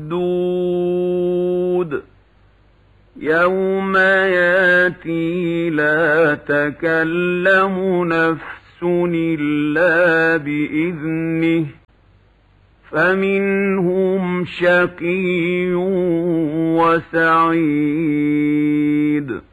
مردود يوم ياتي لا تكلم نفس إلا بإذنه فمنهم شقي وسعيد